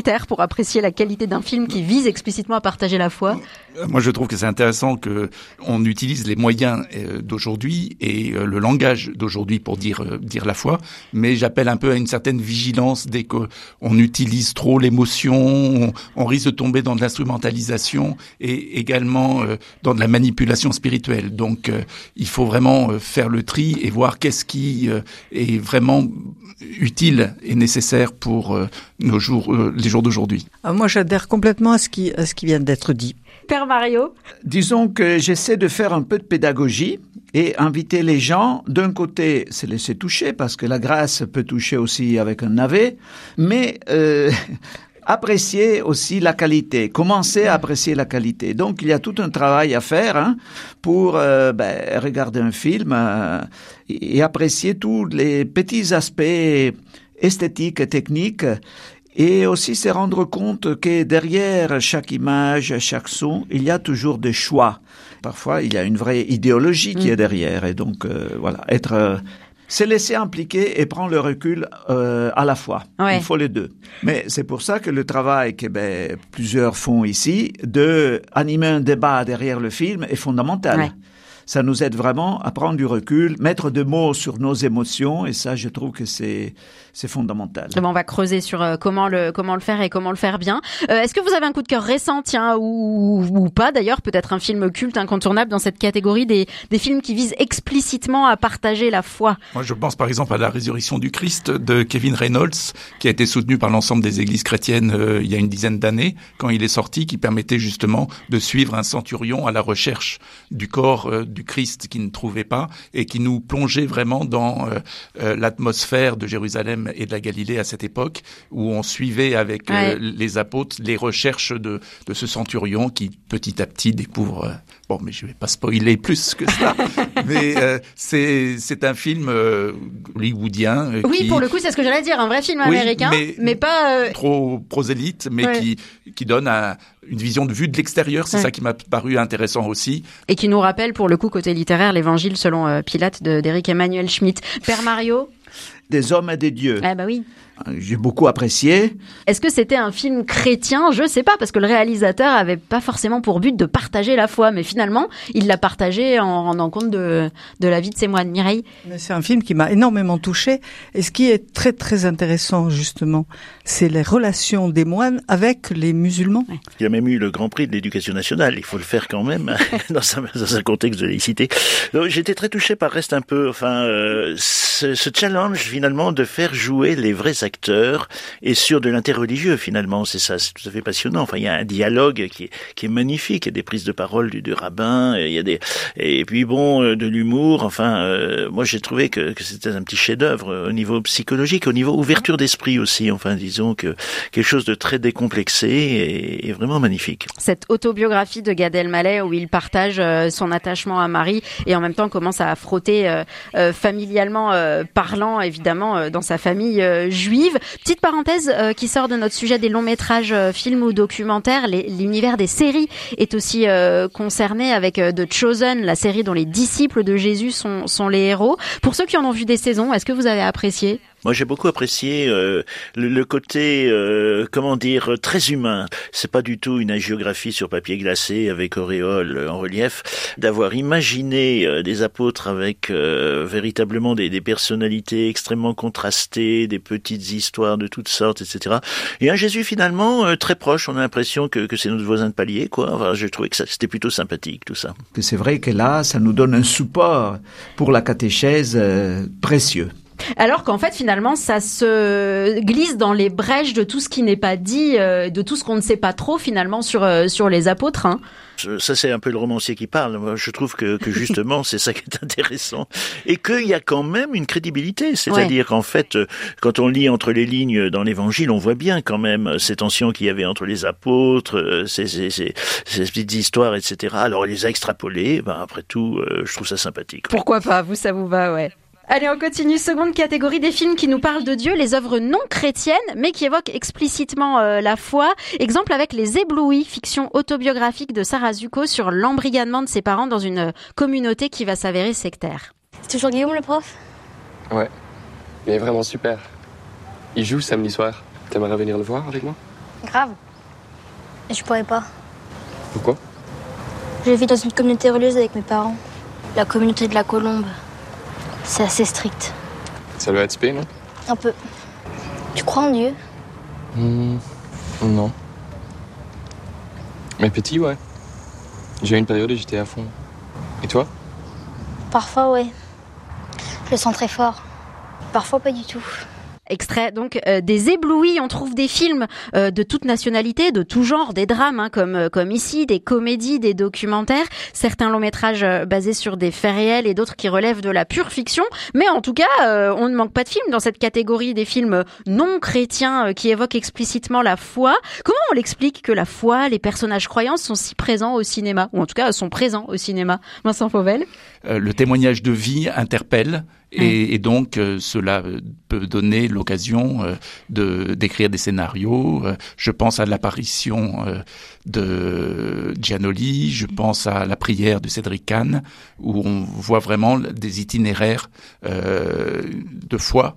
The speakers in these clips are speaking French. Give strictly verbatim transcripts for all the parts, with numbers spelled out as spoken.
pour apprécier la qualité d'un film qui vise explicitement à partager la foi? Moi, je trouve que c'est intéressant que on utilise les moyens d'aujourd'hui et le langage d'aujourd'hui pour dire dire la foi, mais j'appelle un peu à une certaine vigilance dès qu'on utilise trop l'émotion, on, on risque de tomber dans de l'instrumentalisation et également euh, dans de la manipulation spirituelle. Donc, euh, il faut vraiment euh, faire le tri et voir qu'est-ce qui euh, est vraiment utile et nécessaire pour euh, nos jours, euh, les jours d'aujourd'hui. Ah, moi, j'adhère complètement à ce qui, à ce qui vient d'être dit. Père Mario? Disons que j'essaie de faire un peu de pédagogie et inviter les gens, d'un côté, se laisser toucher, parce que la grâce peut toucher aussi avec un navet, mais euh, apprécier aussi la qualité, commencer à apprécier la qualité. Donc, il y a tout un travail à faire hein, pour euh, ben, regarder un film euh, et apprécier tous les petits aspects esthétiques et techniques. Et aussi se rendre compte que derrière chaque image, chaque son, il y a toujours des choix. Parfois, il y a une vraie idéologie qui mmh. est derrière. Et donc, euh, voilà, être, euh, se laisser impliquer et prendre le recul euh, à la fois. Ouais. Il faut les deux. Mais c'est pour ça que le travail que ben, plusieurs font ici, de animer un débat derrière le film, est fondamental. Ouais. Ça nous aide vraiment à prendre du recul, mettre des mots sur nos émotions, et ça, je trouve que c'est c'est fondamental. Bon, on va creuser sur euh, comment le comment le faire et comment le faire bien. Euh, est-ce que vous avez un coup de cœur récent, tiens, ou, ou pas d'ailleurs, peut-être un film culte incontournable dans cette catégorie des des films qui visent explicitement à partager la foi? Moi, je pense par exemple à La Résurrection du Christ de Kevin Reynolds, qui a été soutenu par l'ensemble des églises chrétiennes euh, il y a une dizaine d'années, quand il est sorti, qui permettait justement de suivre un centurion à la recherche du corps euh, du Christ qu'il ne trouvait pas, et qui nous plongeait vraiment dans euh, euh, l'atmosphère de Jérusalem et de la Galilée à cette époque, où on suivait avec ouais. euh, les apôtres les recherches de, de ce centurion qui petit à petit découvre... Euh, bon, mais je vais pas spoiler plus que ça, mais euh, c'est c'est un film euh, hollywoodien. Euh, oui, qui... pour le coup, c'est ce que j'allais dire, un vrai film oui, américain, mais, mais pas... Euh... trop prosélyte, mais ouais. qui, qui donne un, une vision de vue de l'extérieur, c'est ouais. ça qui m'a paru intéressant aussi. Et qui nous rappelle, pour le coup, côté littéraire, l'évangile selon euh, Pilate de, d'Éric Emmanuel Schmitt. Père Mario? Des hommes et des dieux. Ah bah oui. J'ai beaucoup apprécié. Est-ce que c'était un film chrétien? Je sais pas, parce que le réalisateur avait pas forcément pour but de partager la foi, mais finalement, il l'a partagé en rendant compte de, de la vie de ses moines. Mireille? Mais c'est un film qui m'a énormément touchée. Et ce qui est très, très intéressant, justement, c'est les relations des moines avec les musulmans. Ouais. Il y a même eu le Grand Prix de l'Éducation nationale. Il faut le faire quand même, dans, un, dans un contexte de laïcité. Donc, j'étais très touché par Reste un peu, enfin, euh, ce, ce challenge, finalement, de faire jouer les vrais acteurs et sur de l'interreligieux, finalement. C'est ça, c'est tout à fait passionnant. Enfin, il y a un dialogue qui est, qui est magnifique. Il y a des prises de parole du, du rabbin, il y a des, et puis bon, de l'humour. Enfin, euh, moi, j'ai trouvé que, que c'était un petit chef-d'œuvre au niveau psychologique, au niveau ouverture d'esprit aussi. Enfin, disons que quelque chose de très décomplexé et, et vraiment magnifique. Cette autobiographie de Gad Elmaleh où il partage euh, son attachement à Marie et en même temps commence à frotter euh, euh, familialement euh, parlant, évidemment, euh, dans sa famille euh, juive. Petite parenthèse euh, qui sort de notre sujet des longs métrages, euh, films ou documentaires. Les, l'univers des séries est aussi euh, concerné avec euh, The Chosen, la série dont les disciples de Jésus sont, sont les héros. Pour ceux qui en ont vu des saisons, est-ce que vous avez apprécié? Moi, j'ai beaucoup apprécié euh, le, le côté, euh, comment dire, très humain. C'est pas du tout une hagiographie sur papier glacé avec auréole euh, en relief. D'avoir imaginé euh, des apôtres avec euh, véritablement des, des personnalités extrêmement contrastées, des petites histoires de toutes sortes, et cetera. Et un Jésus finalement euh, très proche. On a l'impression que, que c'est notre voisin de palier, quoi. Enfin, je trouvais que ça, c'était plutôt sympathique, tout ça. C'est vrai que là, ça nous donne un support pour la catéchèse euh, précieux. Alors qu'en fait, finalement, ça se glisse dans les brèches de tout ce qui n'est pas dit, euh, de tout ce qu'on ne sait pas trop, finalement, sur euh, sur les apôtres. Hein. Ça, c'est un peu le romancier qui parle. Moi, je trouve que, que justement, c'est ça qui est intéressant. Et qu'il y a quand même une crédibilité. C'est-à-dire ouais. qu'en fait, quand on lit entre les lignes dans l'Évangile, on voit bien quand même ces tensions qu'il y avait entre les apôtres, ces, ces, ces, ces petites histoires, et cetera. Alors, on les a extrapolées. Ben, après tout, euh, je trouve ça sympathique. Pourquoi pas? Vous, ça vous va, ouais. Allez, on continue. Seconde catégorie des films qui nous parlent de Dieu, les œuvres non chrétiennes, mais qui évoquent explicitement euh, la foi. Exemple avec Les Éblouis, fiction autobiographique de Sarah Zucco sur l'embrigadement de ses parents dans une communauté qui va s'avérer sectaire. C'est toujours Guillaume, le prof? Ouais, il est vraiment super. Il joue samedi soir. T'aimerais venir le voir avec moi? Grave. Et je pourrais pas. Pourquoi? Je vis dans une communauté religieuse avec mes parents. La communauté de la Colombe. C'est assez strict. Ça doit être spé, non? Un peu. Tu crois en Dieu? Mmh, non. Mais petit, ouais. J'ai eu une période où j'étais à fond. Et toi? Parfois, ouais. Je le sens très fort. Parfois, pas du tout. Extrait donc euh, des éblouis. On trouve des films euh, de toute nationalité, de tout genre, des drames hein, comme euh, comme ici, des comédies, des documentaires, certains longs métrages euh, basés sur des faits réels et d'autres qui relèvent de la pure fiction. Mais en tout cas, euh, on ne manque pas de films dans cette catégorie des films non chrétiens euh, qui évoquent explicitement la foi. Comment on l'explique que la foi, les personnages croyants sont si présents au cinéma, ou en tout cas sont présents au cinéma? Vincent Fauvel. Euh, le témoignage de vie interpelle. Et, et donc, euh, cela peut donner l'occasion euh, de d'écrire des scénarios. Euh, je pense à l'apparition euh, de Giannoli, je pense à la prière de Cédric Kahn, où on voit vraiment des itinéraires euh, de foi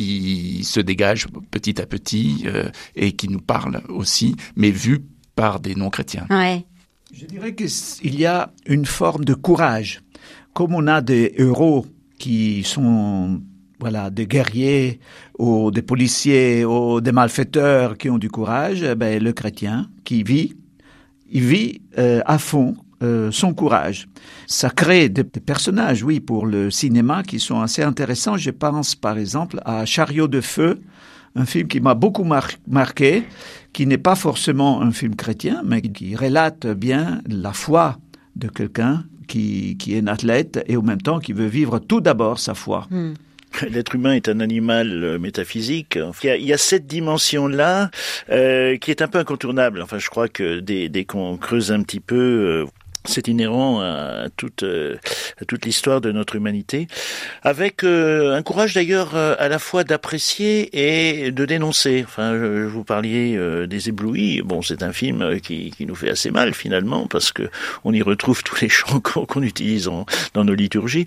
qui se dégagent petit à petit euh, et qui nous parlent aussi, mais vus par des non-chrétiens. Ouais. Je dirais qu'il y a une forme de courage. Comme on a des héros qui sont voilà des guerriers ou des policiers ou des malfaiteurs qui ont du courage, ben le chrétien qui vit, il vit euh, à fond euh, son courage. Ça crée des, des personnages, oui, pour le cinéma qui sont assez intéressants. Je pense par exemple à Chariot de feu, un film qui m'a beaucoup mar- marqué, qui n'est pas forcément un film chrétien, mais qui relate bien la foi de quelqu'un Qui, qui est un athlète et en même temps qui veut vivre tout d'abord sa foi. Hmm. L'être humain est un animal euh, métaphysique. Il y a, il y a cette dimension-là euh, qui est un peu incontournable. Enfin, je crois que dès, dès qu'on creuse un petit peu... Euh, c'est inhérent à toute euh, à toute l'histoire de notre humanité, avec euh, un courage d'ailleurs euh, à la fois d'apprécier et de dénoncer. Enfin, je, vous parliez euh, des éblouis. Bon, c'est un film qui, qui nous fait assez mal finalement parce que on y retrouve tous les chants qu'on, qu'on utilise en, dans nos liturgies.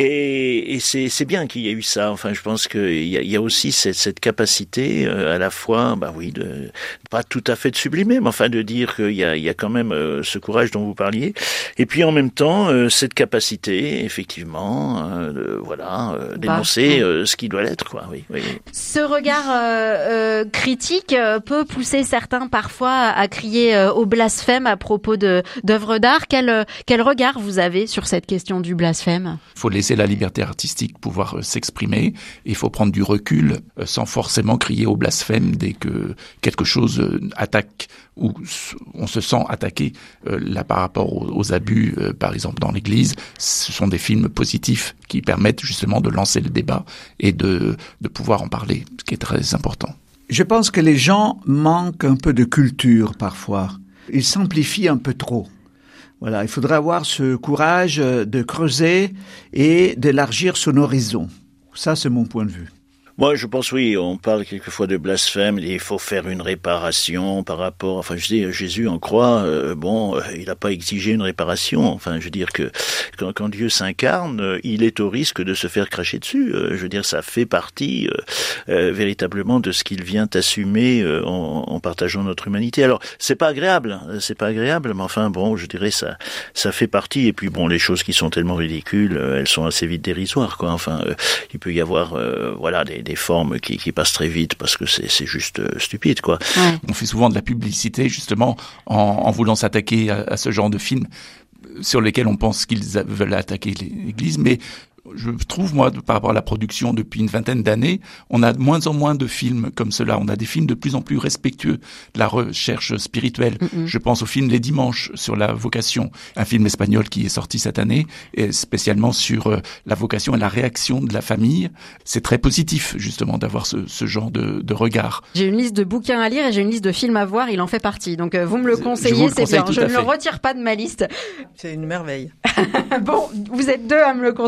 Et, et c'est, c'est bien qu'il y ait eu ça. Enfin, je pense qu'il y a, il y a aussi cette, cette capacité euh, à la fois, bah oui, de pas tout à fait de sublimer, mais enfin de dire qu'il y a, il y a quand même euh, ce courage dont vous parliez. Et puis en même temps, euh, cette capacité, effectivement, euh, de voilà, euh, dénoncer euh, ce qui doit l'être, quoi. Oui, oui. Ce regard euh, euh, critique euh, peut pousser certains parfois à, à crier euh, au blasphème à propos de d'œuvres d'art. Quel euh, quel regard vous avez sur cette question du blasphème? Il faut laisser la liberté artistique pouvoir euh, s'exprimer. Il faut prendre du recul euh, sans forcément crier au blasphème dès que quelque chose euh, attaque ou on se sent attaqué euh, là par rapport aux, aux abus, euh, par exemple dans l'Église. Ce sont des films positifs qui permettent justement de lancer le débat et de, de pouvoir en parler, ce qui est très important. Je pense que les gens manquent un peu de culture parfois. Ils simplifient un peu trop. Voilà, il faudrait avoir ce courage de creuser et d'élargir son horizon. Ça, c'est mon point de vue. Moi, je pense, oui, on parle quelquefois de blasphème, il faut faire une réparation par rapport, enfin, je dis, Jésus en croix, euh, bon, euh, il n'a pas exigé une réparation, enfin, je veux dire que quand, quand Dieu s'incarne, euh, il est au risque de se faire cracher dessus, euh, je veux dire, ça fait partie euh, euh, véritablement de ce qu'il vient assumer euh, en, en partageant notre humanité. Alors, c'est pas agréable, c'est pas agréable, mais enfin, bon, je dirais, ça, ça fait partie, et puis bon, les choses qui sont tellement ridicules, euh, elles sont assez vite dérisoires, quoi, enfin, euh, il peut y avoir, euh, voilà, des des formes qui, qui passent très vite parce que c'est, c'est juste euh, stupide, quoi. Ouais. On fait souvent de la publicité, justement, en, en voulant s'attaquer à, à ce genre de films sur lesquels on pense qu'ils a, veulent attaquer l'Église, mais je trouve, moi, par rapport à la production depuis une vingtaine d'années, on a de moins en moins de films comme cela. On a des films de plus en plus respectueux de la recherche spirituelle. Mm-hmm. Je pense au film Les Dimanches sur la vocation, un film espagnol qui est sorti cette année, et spécialement sur euh, la vocation et la réaction de la famille. C'est très positif, justement, d'avoir ce, ce genre de, de regard. J'ai une liste de bouquins à lire et j'ai une liste de films à voir. Il en fait partie. Donc, euh, vous me le conseillez, je vous le c'est conseille bien. Je ne fait. le retire pas de ma liste. C'est une merveille. Bon, vous êtes deux à me le conseiller.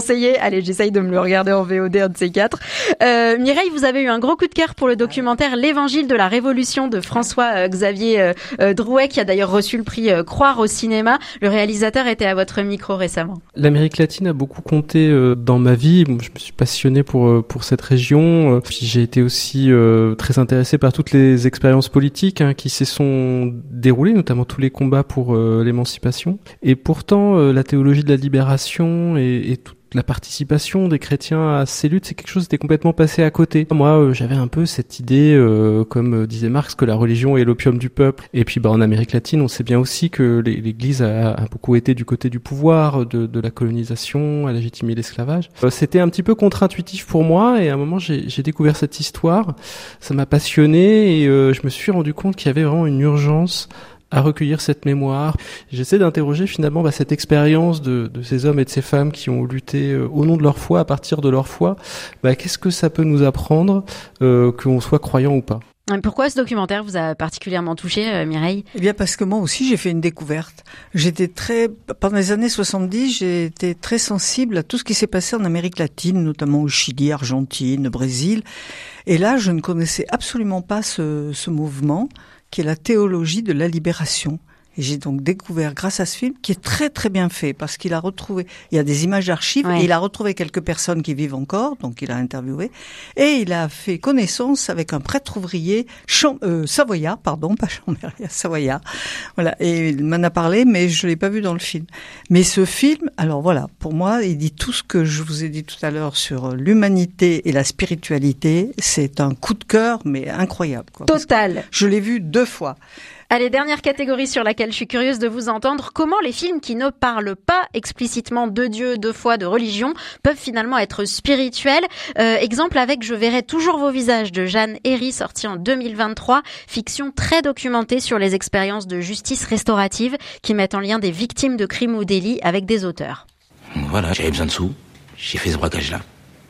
Allez, j'essaye de me le regarder en V O D, un de ces quatre. Euh, Mireille, vous avez eu un gros coup de cœur pour le documentaire L'Évangile de la Révolution de François-Xavier euh, euh, Drouet, qui a d'ailleurs reçu le prix euh, Croire au cinéma. Le réalisateur était à votre micro récemment. L'Amérique latine a beaucoup compté euh, dans ma vie. Bon, je me suis passionné pour euh, pour cette région. Euh, puis j'ai été aussi euh, très intéressé par toutes les expériences politiques hein, qui se sont déroulées, notamment tous les combats pour euh, l'émancipation. Et pourtant, euh, la théologie de la libération et, et toute la participation des chrétiens à ces luttes, c'est quelque chose qui était complètement passé à côté. Moi, euh, j'avais un peu cette idée, euh, comme disait Marx, que la religion est l'opium du peuple. Et puis, bah, en Amérique latine, on sait bien aussi que l'Église a, a beaucoup été du côté du pouvoir, de, de la colonisation, a légitimé l'esclavage. Euh, c'était un petit peu contre-intuitif pour moi, et à un moment, j'ai, j'ai découvert cette histoire. Ça m'a passionné, et euh, je me suis rendu compte qu'il y avait vraiment une urgence à recueillir cette mémoire. J'essaie d'interroger finalement bah, cette expérience de, de ces hommes et de ces femmes qui ont lutté euh, au nom de leur foi, à partir de leur foi. Bah, qu'est-ce que ça peut nous apprendre, euh, qu'on soit croyant ou pas? Pourquoi ce documentaire vous a particulièrement touché, euh, Mireille? Eh bien, parce que moi aussi, j'ai fait une découverte. J'étais très, pendant les années soixante-dix, j'ai été très sensible à tout ce qui s'est passé en Amérique latine, notamment au Chili, Argentine, Brésil. Et là, je ne connaissais absolument pas ce, ce mouvement, qui est la théologie de la libération. Et j'ai donc découvert, grâce à ce film, qui est très très bien fait, parce qu'il a retrouvé, il y a des images d'archives, ouais. Et il a retrouvé quelques personnes qui vivent encore, donc il a interviewé, et il a fait connaissance avec un prêtre ouvrier cham- euh, savoyard, pardon, pas chambéry, savoyard. Voilà, et il m'en a parlé, mais je l'ai pas vu dans le film. Mais ce film, alors voilà, pour moi, il dit tout ce que je vous ai dit tout à l'heure sur l'humanité et la spiritualité. C'est un coup de cœur, mais incroyable, quoi. Total. Je l'ai vu deux fois. Allez, dernière catégorie sur laquelle je suis curieuse de vous entendre. Comment les films qui ne parlent pas explicitement de Dieu, de foi, de religion peuvent finalement être spirituels? euh, Exemple avec Je verrai toujours vos visages de Jeanne Herry, sorti en deux mille vingt-trois. Fiction très documentée sur les expériences de justice restaurative qui mettent en lien des victimes de crimes ou délits avec des auteurs. Voilà, j'avais besoin de sous. J'ai fait ce braquage-là.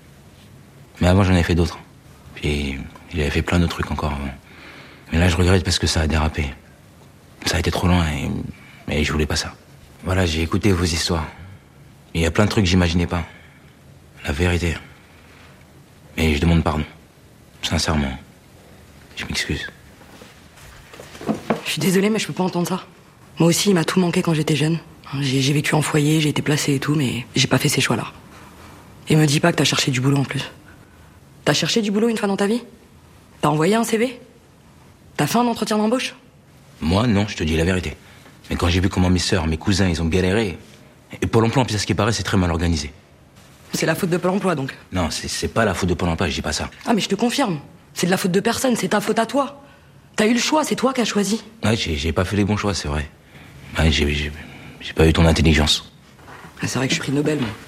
Mais avant, j'en avais fait d'autres. Puis, j'avais fait plein d'autres trucs encore avant. Mais là, je regrette parce que ça a dérapé. Ça a été trop loin et, et je voulais pas ça. Voilà, j'ai écouté vos histoires. Il y a plein de trucs que j'imaginais pas. La vérité. Et je demande pardon. Sincèrement. Je m'excuse. Je suis désolée, mais je peux pas entendre ça. Moi aussi, il m'a tout manqué quand j'étais jeune. J'ai, j'ai vécu en foyer, j'ai été placée et tout, mais j'ai pas fait ces choix-là. Et me dis pas que t'as cherché du boulot en plus. T'as cherché du boulot une fois dans ta vie? T'as envoyé un C V? T'as fait un entretien d'embauche? Moi, non, je te dis la vérité. Mais quand j'ai vu comment mes sœurs, mes cousins, ils ont galéré... Et Pôle emploi, en plus, à ce qui paraît, c'est très mal organisé. C'est la faute de Pôle emploi, donc? Non, c'est, c'est pas la faute de Pôle emploi, je dis pas ça. Ah, mais je te confirme. C'est de la faute de personne, c'est ta faute à toi. T'as eu le choix, c'est toi qui as choisi. Ouais, j'ai, j'ai pas fait les bons choix, c'est vrai. Ouais, j'ai, j'ai, j'ai pas eu ton intelligence. Ah, c'est vrai que je suis prix Nobel, moi.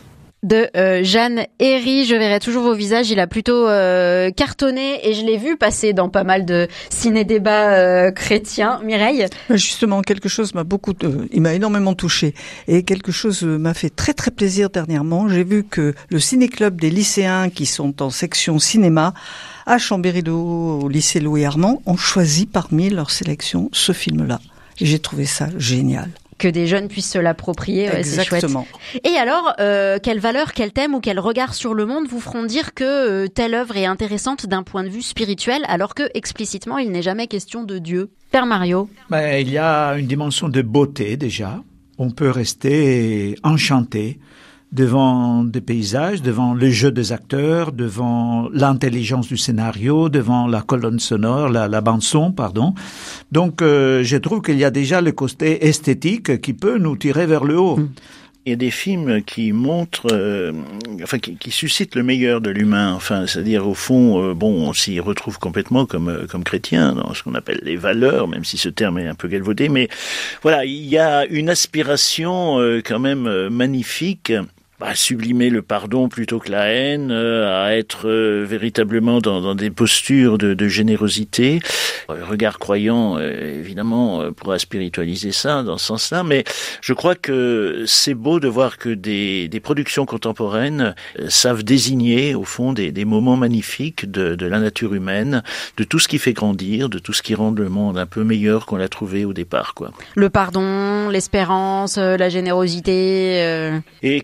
De euh, Jeanne Herry, Je verrai toujours vos visages. Il a plutôt euh, cartonné et je l'ai vu passer dans pas mal de ciné-débats euh, chrétiens. Mireille? Justement, quelque chose m'a beaucoup, euh, il m'a énormément touché et quelque chose m'a fait très très plaisir dernièrement. J'ai vu que le ciné-club des lycéens qui sont en section cinéma à Chambéry-le-Haut, au lycée Louis Armand, ont choisi parmi leur sélection ce film-là. Et j'ai trouvé ça génial. Que des jeunes puissent se l'approprier, ouais, c'est chouette. Et alors, euh, quelle valeur, quel thème ou quel regard sur le monde vous feront dire que euh, telle œuvre est intéressante d'un point de vue spirituel, alors que explicitement il n'est jamais question de Dieu? Père Mario. Ben, il y a une dimension de beauté déjà. On peut rester enchanté devant des paysages, devant le jeu des acteurs, devant l'intelligence du scénario, devant la colonne sonore, la, la bande-son, pardon. Donc, euh, je trouve qu'il y a déjà le côté esthétique qui peut nous tirer vers le haut. Mmh. Il y a des films qui montrent, euh, enfin, qui, qui suscitent le meilleur de l'humain. Enfin, c'est-à-dire au fond, euh, bon, on s'y retrouve complètement comme comme chrétien dans ce qu'on appelle les valeurs, même si ce terme est un peu galvaudé. Mais voilà, il y a une aspiration euh, quand même euh, magnifique. À sublimer le pardon plutôt que la haine, euh, à être euh, véritablement dans, dans des postures de, de générosité. Le regard croyant, euh, évidemment, euh, pourra spiritualiser ça dans ce sens-là, mais je crois que c'est beau de voir que des, des productions contemporaines euh, savent désigner, au fond, des, des moments magnifiques de, de la nature humaine, de tout ce qui fait grandir, de tout ce qui rend le monde un peu meilleur qu'on l'a trouvé au départ, quoi. Le pardon, l'espérance, euh, la générosité... Euh... Et quelquefois de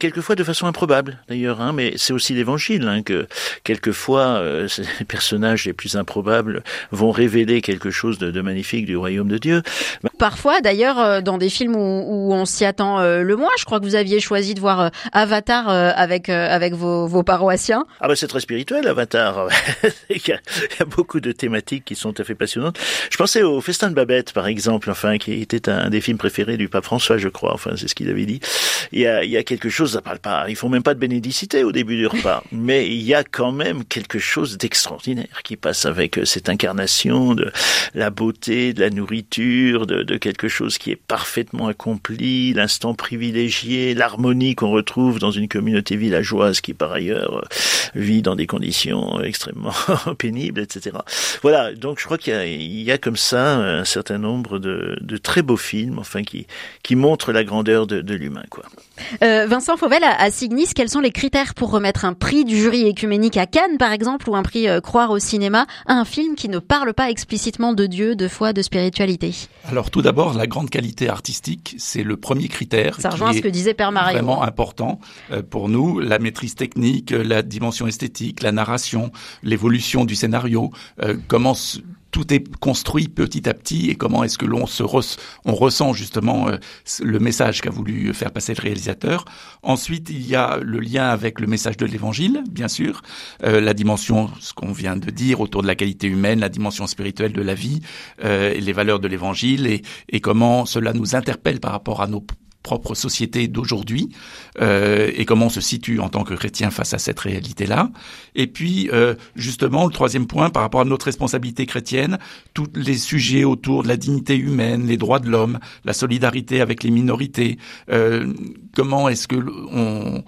de façon improbable d'ailleurs, hein, mais c'est aussi l'Évangile hein, que quelquefois euh, les personnages les plus improbables vont révéler quelque chose de, de magnifique du royaume de Dieu. Parfois, d'ailleurs, euh, dans des films où, où on s'y attend euh, le moins, je crois que vous aviez choisi de voir euh, Avatar euh, avec euh, avec vos, vos paroissiens. Ah ben c'est très spirituel, Avatar. il, y a, il y a beaucoup de thématiques qui sont tout à fait passionnantes. Je pensais au Festin de Babette, par exemple, enfin qui était un des films préférés du pape François, je crois. Enfin, c'est ce qu'il avait dit. Il y a, il y a quelque chose, ça parle pas. Ils font même pas de bénédicité au début du repas, mais il y a quand même quelque chose d'extraordinaire qui passe avec cette incarnation de la beauté, de la nourriture, de, de quelque chose qui est parfaitement accompli, l'instant privilégié, l'harmonie qu'on retrouve dans une communauté villageoise qui par ailleurs vit dans des conditions extrêmement pénibles, et cetera. Voilà, donc je crois qu'il y a, il y a comme ça un certain nombre de, de très beaux films, enfin qui qui montrent la grandeur de, de l'humain, quoi. Euh, Vincent Fauvel, à, à Signis, quels sont les critères pour remettre un prix du jury écuménique à Cannes, par exemple, ou un prix euh, Croire au cinéma à un film qui ne parle pas explicitement de Dieu, de foi, de spiritualité? Alors tout d'abord, la grande qualité artistique, c'est le premier critère. Ça rejoint qui ce que disait Père Mario. Vraiment important euh, pour nous, la maîtrise technique, la dimension esthétique, la narration, l'évolution du scénario, euh, comment s- tout est construit petit à petit et comment est-ce que l'on se re- on ressent justement euh, le message qu'a voulu faire passer le réalisateur. Ensuite, il y a le lien avec le message de l'Évangile, bien sûr, euh, la dimension, ce qu'on vient de dire, autour de la qualité humaine, la dimension spirituelle de la vie, euh, et les valeurs de l'Évangile et, et comment cela nous interpelle par rapport à nos propre société d'aujourd'hui euh, et comment on se situe en tant que chrétien face à cette réalité-là. Et puis, euh, justement, le troisième point, par rapport à notre responsabilité chrétienne, tous les sujets autour de la dignité humaine, les droits de l'homme, la solidarité avec les minorités, euh, comment est-ce que on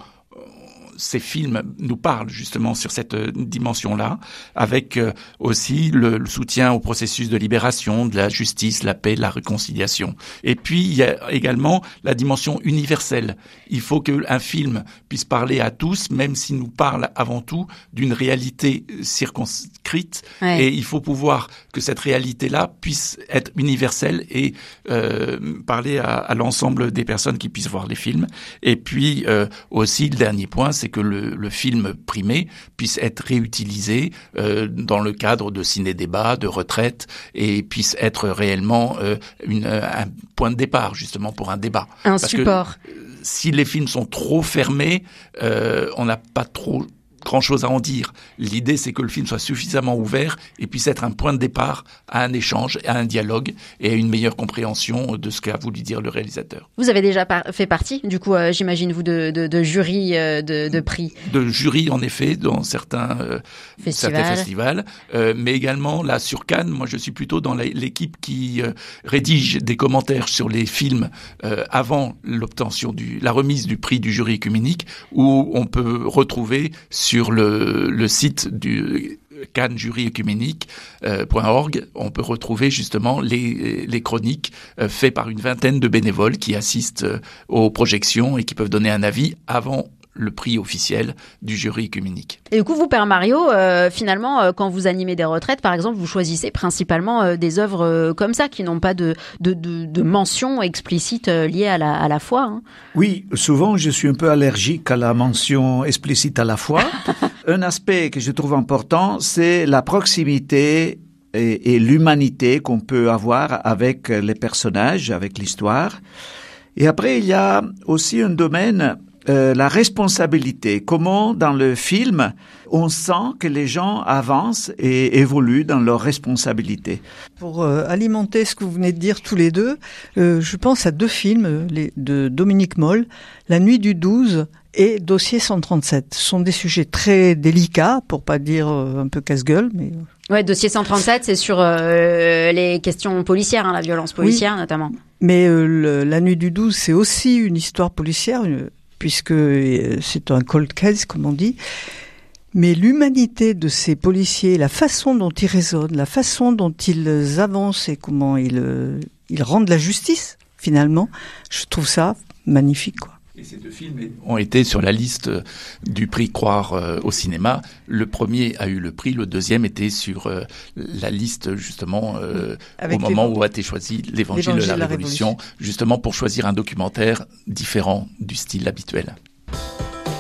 ces films nous parlent justement sur cette dimension-là, avec euh, aussi le, le soutien au processus de libération, de la justice, la paix, de la réconciliation. Et puis, il y a également la dimension universelle. Il faut qu'un film puisse parler à tous, même s'il nous parle avant tout d'une réalité circonscrite. Ouais. Et il faut pouvoir que cette réalité-là puisse être universelle et euh, parler à, à l'ensemble des personnes qui puissent voir les films. Et puis, euh, aussi, le dernier point, c'est que le, le film primé puisse être réutilisé euh, dans le cadre de ciné-débats, de retraites, et puisse être réellement euh, une, un point de départ, justement, pour un débat. Un Parce support. Que, si les films sont trop fermés, euh, on n'a pas trop grand-chose à en dire. L'idée, c'est que le film soit suffisamment ouvert et puisse être un point de départ à un échange, à un dialogue et à une meilleure compréhension de ce qu'a voulu dire le réalisateur. Vous avez déjà par- fait partie, du coup, euh, j'imagine, vous, de, de, de jury euh, de, de prix. De jury, en effet, dans certains, euh, Festival. certains festivals. Euh, mais également, là, sur Cannes, moi, je suis plutôt dans la, l'équipe qui euh, rédige des commentaires sur les films euh, avant l'obtention du, la remise du prix du jury écuménique, où on peut retrouver sur Sur le, le site du Cannes Jury Écuménique euh, .org, on peut retrouver justement les, les chroniques euh, faites par une vingtaine de bénévoles qui assistent euh, aux projections et qui peuvent donner un avis avant le prix officiel du jury écuménique. Et du coup, vous, Père Mario, euh, finalement, euh, quand vous animez des retraites, par exemple, vous choisissez principalement euh, des œuvres euh, comme ça, qui n'ont pas de, de, de, de mention explicite euh, liée à la, à la foi. Hein. Oui, souvent, je suis un peu allergique à la mention explicite à la foi. Un aspect que je trouve important, c'est la proximité et, et l'humanité qu'on peut avoir avec les personnages, avec l'histoire. Et après, il y a aussi un domaine Euh, la responsabilité, comment dans le film on sent que les gens avancent et évoluent dans leurs responsabilités. Pour euh, alimenter ce que vous venez de dire tous les deux, euh, je pense à deux films les, de Dominique Moll, La Nuit du douze et Dossier cent trente-sept. Ce sont des sujets très délicats, pour pas dire euh, un peu casse-gueule, mais... Ouais, Dossier cent trente-sept, c'est sur euh, les questions policières, hein, la violence policière oui, notamment. Mais euh, le, La Nuit du douze, c'est aussi une histoire policière, une, puisque c'est un cold case, comme on dit. Mais l'humanité de ces policiers, la façon dont ils raisonnent, la façon dont ils avancent et comment ils, ils rendent la justice, finalement, je trouve ça magnifique, quoi. Et ces deux films ont été sur la liste du prix Croire euh, au cinéma. Le premier a eu le prix, le deuxième était sur euh, la liste justement euh, au moment où a été choisi l'Évangile, l'Évangile de la, la Révolution, Révolution, justement pour choisir un documentaire différent du style habituel.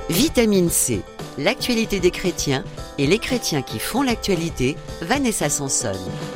Vitamine C, l'actualité des chrétiens et les chrétiens qui font l'actualité, Vanessa Sanson.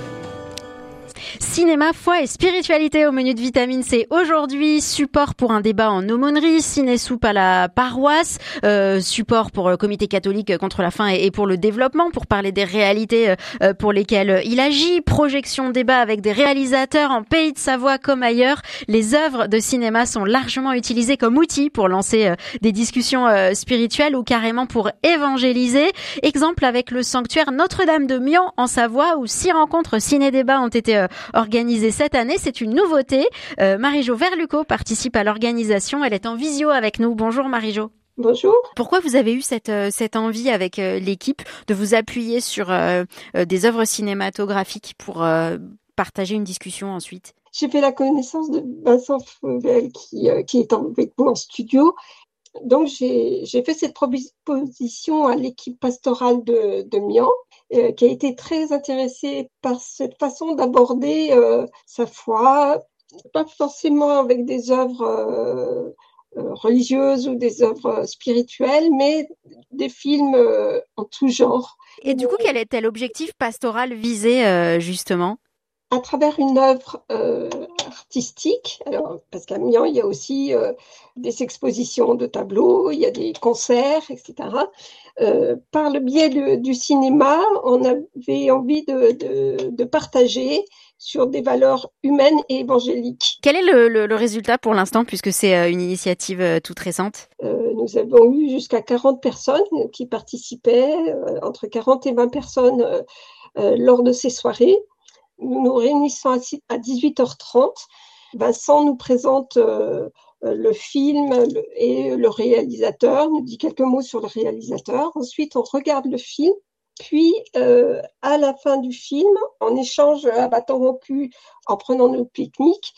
Cinéma, foi et spiritualité au menu de Vitamine C. Aujourd'hui, support pour un débat en aumônerie, ciné-soupe à la paroisse, euh, support pour le comité catholique contre la faim et, et pour le développement, pour parler des réalités euh, pour lesquelles il agit, projection débat avec des réalisateurs en Pays de Savoie comme ailleurs. Les œuvres de cinéma sont largement utilisées comme outils pour lancer euh, des discussions euh, spirituelles ou carrément pour évangéliser. Exemple avec le sanctuaire Notre-Dame de Mian en Savoie où six rencontres ciné-débats ont été euh, organisée cette année. C'est une nouveauté. Euh, Marie-Jo Verlucot participe à l'organisation. Elle est en visio avec nous. Bonjour Marie-Jo. Bonjour. Pourquoi vous avez eu cette, euh, cette envie avec euh, l'équipe de vous appuyer sur euh, euh, des œuvres cinématographiques pour euh, partager une discussion ensuite? J'ai fait la connaissance de Vincent Fauvel qui, euh, qui est avec vous en studio. Donc, j'ai, j'ai fait cette proposition à l'équipe pastorale de, de Mian, euh, qui a été très intéressée par cette façon d'aborder euh, sa foi, pas forcément avec des œuvres euh, euh, religieuses ou des œuvres spirituelles, mais des films euh, en tout genre. Et du coup, quel était l'objectif pastoral visé, euh, justement ? À travers une œuvre euh, artistique, alors, parce qu'à Mian, il y a aussi euh, des expositions de tableaux, il y a des concerts, et cetera. Euh, par le biais de, du cinéma, on avait envie de, de, de partager sur des valeurs humaines et évangéliques. Quel est le, le, le résultat pour l'instant, puisque c'est une initiative euh, toute récente ? euh, Nous avons eu jusqu'à quarante personnes qui participaient, euh, entre quarante et vingt personnes euh, euh, lors de ces soirées. Nous nous réunissons à dix-huit heures trente. Vincent nous présente euh, le film le, et le réalisateur, nous dit quelques mots sur le réalisateur. Ensuite, on regarde le film. Puis, euh, à la fin du film, on échange à bâton rompu en prenant nos pique-niques.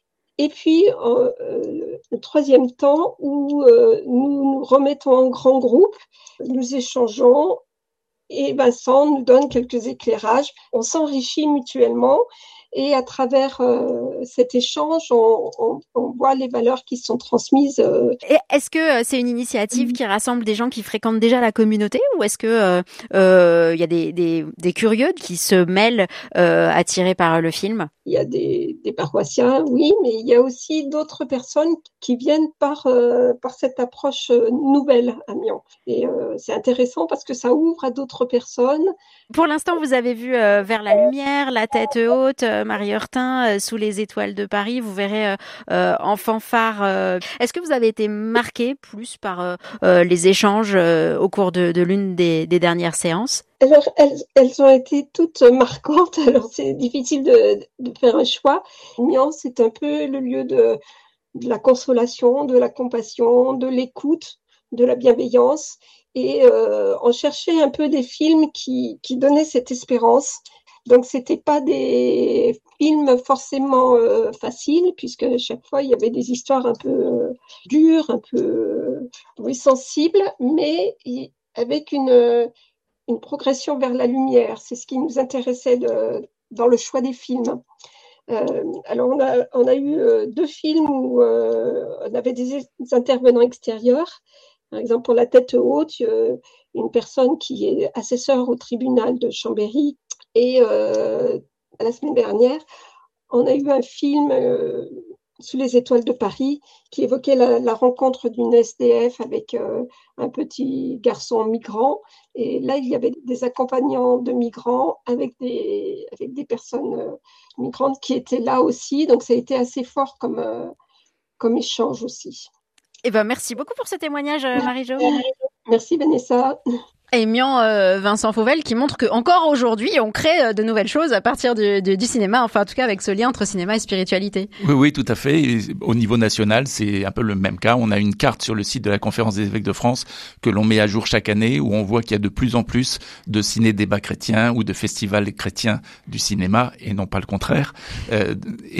Et puis, euh, euh, le troisième temps où euh, nous nous remettons en grand groupe, nous échangeons. Et Vincent nous donne quelques éclairages. On s'enrichit mutuellement et à travers euh, cet échange, on, on, on voit les valeurs qui sont transmises. Euh... Et est-ce que c'est une initiative qui rassemble des gens qui fréquentent déjà la communauté ou est-ce que euh, euh, y a des, des, des curieux qui se mêlent euh, attirés par le film ? Il y a des, des paroissiens, oui, mais il y a aussi d'autres personnes qui viennent par, euh, par cette approche nouvelle à Mian. Et euh, c'est intéressant parce que ça ouvre à d'autres personnes. Pour l'instant, vous avez vu euh, Vers la lumière, La tête haute, euh, Marie Heurtin, euh, Sous les étoiles de Paris. Vous verrez euh, euh, en fanfare. Euh... Est-ce que vous avez été marqué plus par euh, euh, les échanges euh, au cours de, de l'une des, des dernières séances ? Alors, elles, elles ont été toutes marquantes. Alors, c'est difficile de, de faire un choix. Mian, c'est un peu le lieu de, de la consolation, de la compassion, de l'écoute, de la bienveillance. Et euh, on cherchait un peu des films qui, qui donnaient cette espérance. Donc, c'était pas des films forcément euh, faciles, puisque chaque fois, il y avait des histoires un peu euh, dures, un peu euh, oui, sensibles, mais avec une... une progression vers la lumière. C'est ce qui nous intéressait de, dans le choix des films. Euh, alors, on a, on a eu euh, deux films où euh, on avait des, des intervenants extérieurs. Par exemple, pour La tête haute, euh, une personne qui est assesseur au tribunal de Chambéry. Et euh, la semaine dernière, on a eu un film euh, Sous les étoiles de Paris qui évoquait la, la rencontre d'une S D F avec euh, un petit garçon migrant. Et là, il y avait des accompagnants de migrants avec des, avec des personnes euh, migrantes qui étaient là aussi. Donc, ça a été assez fort comme, euh, comme échange aussi. Eh ben, merci beaucoup pour ce témoignage, Marie-Jo. Merci, Vanessa. Et Mian euh, Vincent Fauvel qui montre que encore aujourd'hui on crée euh, de nouvelles choses à partir du, du, du cinéma, enfin en tout cas avec ce lien entre cinéma et spiritualité. Oui, oui, tout à fait. Et au niveau national, c'est un peu le même cas. On a une carte sur le site de la Conférence des évêques de France que l'on met à jour chaque année où on voit qu'il y a de plus en plus de ciné-débats chrétiens ou de festivals chrétiens du cinéma et non pas le contraire, euh,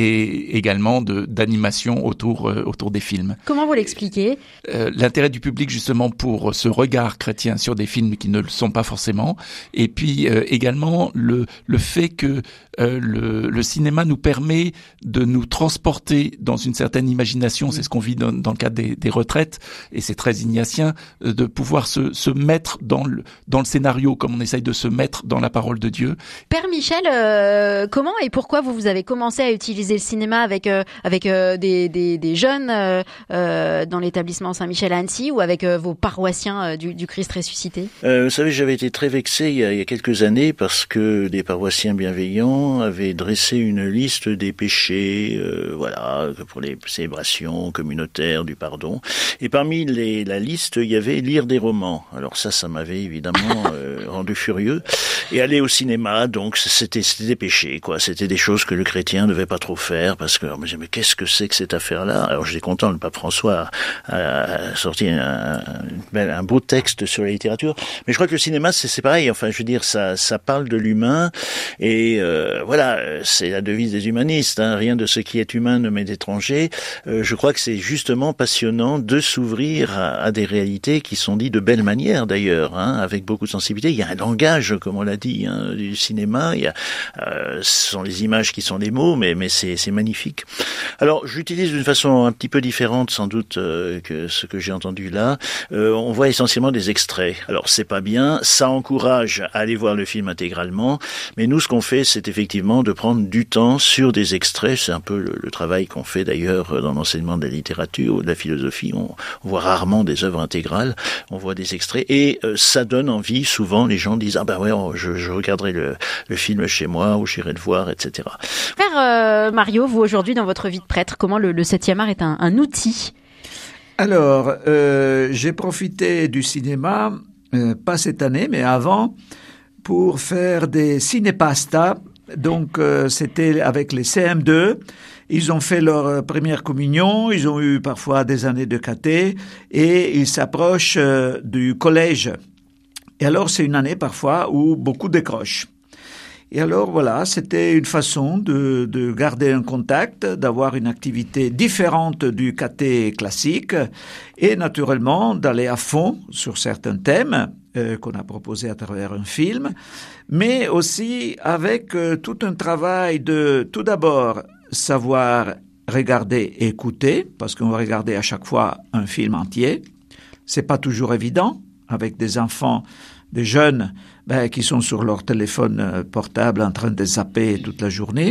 et également de, d'animation autour, euh, autour des films. Comment vous l'expliquez ? euh, L'intérêt du public justement pour ce regard chrétien sur des films mais qui ne le sont pas forcément. Et puis euh, également le le fait que euh, le, le cinéma nous permet de nous transporter dans une certaine imagination. C'est ce qu'on vit dans, dans le cadre des, des retraites, et c'est très ignatien euh, de pouvoir se, se mettre dans le dans le scénario, comme on essaye de se mettre dans la parole de Dieu. Père Michel, euh, comment et pourquoi vous, vous avez commencé à utiliser le cinéma avec euh, avec euh, des, des des jeunes euh, euh, dans l'établissement Saint-Michel à Annecy, ou avec euh, vos paroissiens euh, du, du Christ ressuscité? euh, Vous savez, j'avais été très vexé il y, a, il y a quelques années parce que des paroissiens bienveillants avaient dressé une liste des péchés, euh, voilà, pour les célébrations communautaires du pardon. Et parmi les, la liste, il y avait lire des romans. Alors ça, ça m'avait évidemment euh, rendu furieux. Et aller au cinéma, donc c'était c'était des péchés, quoi. C'était des choses que le chrétien ne devait pas trop faire, parce que alors, mais, mais qu'est-ce que c'est que cette affaire-là? Alors j'étais content, le pape François a, a sorti un, un, un beau texte sur la littérature. Mais je crois que le cinéma, c'est, c'est pareil. Enfin, je veux dire, ça, ça parle de l'humain, et euh, voilà, c'est la devise des humanistes. Hein, rien de ce qui est humain ne m'est étranger. Euh, je crois que c'est justement passionnant de s'ouvrir à, à des réalités qui sont dites de belle manière, d'ailleurs, hein, avec beaucoup de sensibilité. Il y a un langage, comme on l'a dit, hein, du cinéma. Il y a, euh, ce sont les images qui sont des mots, mais, mais c'est, c'est magnifique. Alors, j'utilise d'une façon un petit peu différente, sans doute, euh, que ce que j'ai entendu là. Euh, on voit essentiellement des extraits. Alors, c'est pas bien. Ça encourage à aller voir le film intégralement. Mais nous, ce qu'on fait, c'est effectivement de prendre du temps sur des extraits. C'est un peu le, le travail qu'on fait d'ailleurs dans l'enseignement de la littérature ou de la philosophie. On, on voit rarement des œuvres intégrales. On voit des extraits. Et euh, ça donne envie. Souvent, les gens disent « Ah ben ouais, je, je regarderai le, le film chez moi ou j'irai le voir, et cetera » Frère euh, Mario, vous aujourd'hui dans votre vie de prêtre, comment le, le septième art est un, un outil? Alors, euh, j'ai profité du cinéma, euh, pas cette année, mais avant, pour faire des cinépastas. Donc, euh, c'était avec les C M deux. Ils ont fait leur première communion, ils ont eu parfois des années de caté, et ils s'approchent euh, du collège. Et alors, c'est une année parfois où beaucoup décrochent. Et alors, voilà, c'était une façon de, de garder un contact, d'avoir une activité différente du caté classique, et naturellement d'aller à fond sur certains thèmes euh, qu'on a proposés à travers un film, mais aussi avec euh, tout un travail de, tout d'abord, savoir regarder et écouter, parce qu'on va regarder à chaque fois un film entier. C'est pas toujours évident, avec des enfants, des jeunes, ben, qui sont sur leur téléphone portable en train de zapper toute la journée.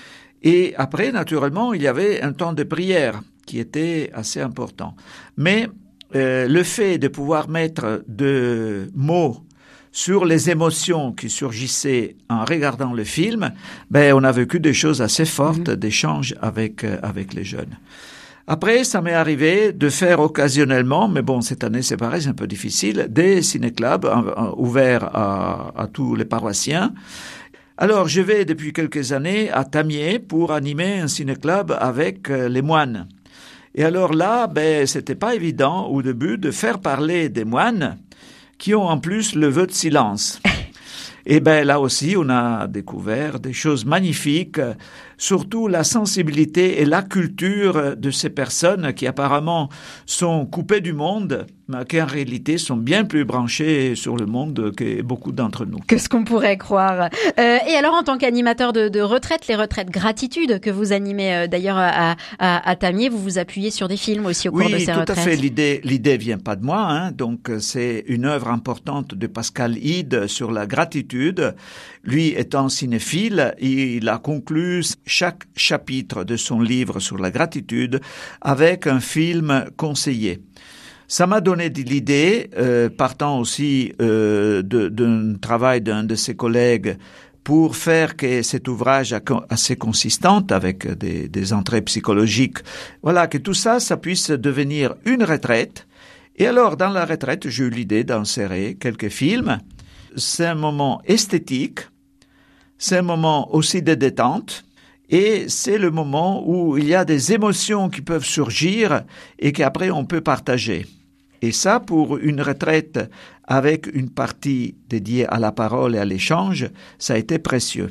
Et après, naturellement, il y avait un temps de prière qui était assez important. Mais euh, le fait de pouvoir mettre de mots sur les émotions qui surgissaient en regardant le film, ben, on a vécu des choses assez fortes, mmh. d'échanges avec, euh, avec les jeunes. Après, ça m'est arrivé de faire occasionnellement, mais bon, cette année c'est pareil, c'est un peu difficile, des ciné-clubs euh, ouverts à, à tous les paroissiens. Alors, je vais depuis quelques années à Tamier pour animer un ciné-club avec euh, les moines. Et alors là, ben, c'était pas évident au début de faire parler des moines qui ont en plus le vœu de silence. Et ben là aussi, on a découvert des choses magnifiques, surtout la sensibilité et la culture de ces personnes qui apparemment sont coupées du monde, mais qui en réalité sont bien plus branchées sur le monde que beaucoup d'entre nous. Que ce qu'on pourrait croire. Euh, et alors, en tant qu'animateur de, de retraite, les retraites gratitude que vous animez euh, d'ailleurs à, à, à Tamier, vous vous appuyez sur des films aussi au cours oui, de ces retraites. Oui, tout à fait. L'idée, l'idée vient pas de moi, hein. Donc, c'est une œuvre importante de Pascal Hide sur la gratitude. Lui étant cinéphile, il a conclu chaque chapitre de son livre sur la gratitude avec un film conseillé. Ça m'a donné de l'idée, euh, partant aussi euh, de, d'un travail d'un de ses collègues, pour faire que cet ouvrage assez consistant avec des, des entrées psychologiques, voilà, que tout ça, ça puisse devenir une retraite. Et alors, dans la retraite, j'ai eu l'idée d'insérer quelques films. C'est un moment esthétique, c'est un moment aussi de détente, et c'est le moment où il y a des émotions qui peuvent surgir et qu'après on peut partager. Et ça, pour une retraite avec une partie dédiée à la parole et à l'échange, ça a été précieux.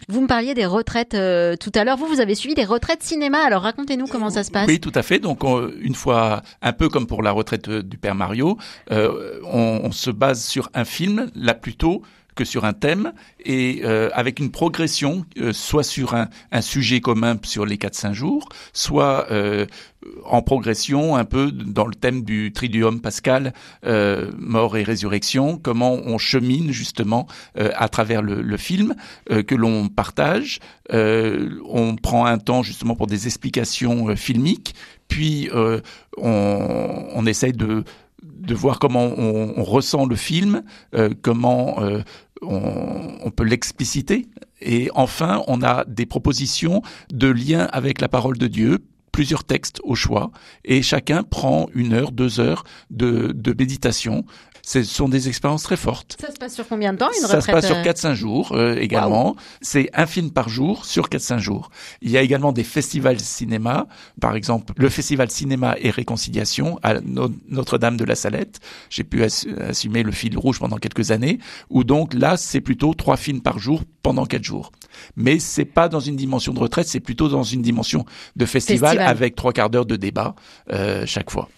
Vous me parliez des retraites euh, tout à l'heure. Vous, vous avez suivi des retraites cinéma. Alors racontez-nous comment ça se passe. Oui, tout à fait. Donc on, une fois, un peu comme pour la retraite du père Mario, euh, on, on se base sur un film, là plutôt que sur un thème, et euh, avec une progression, euh, soit sur un, un sujet commun sur les quatre cinq jours, soit euh, en progression un peu dans le thème du Triduum pascal, euh, mort et résurrection, comment on chemine justement euh, à travers le, le film euh, que l'on partage. Euh, on prend un temps justement pour des explications euh, filmiques, puis euh, on, on essaye de de voir comment on, on ressent le film, euh, comment euh, on, on peut l'expliciter. Et enfin, on a des propositions de lien avec la parole de Dieu, plusieurs textes au choix, et chacun prend une heure, deux heures de, de méditation. Ce sont des expériences très fortes. Ça se passe sur combien de temps, une Ça retraite? se passe sur quatre cinq jours euh, également. Wow. C'est un film par jour sur quatre cinq jours. Il y a également des festivals cinéma. Par exemple, le festival Cinéma et Réconciliation à no- Notre-Dame de la Salette. J'ai pu ass- assumer le fil rouge pendant quelques années. Où donc là, c'est plutôt trois films par jour pendant quatre jours. Mais c'est pas dans une dimension de retraite, c'est plutôt dans une dimension de festival, festival. avec trois quarts d'heure de débat euh, chaque fois.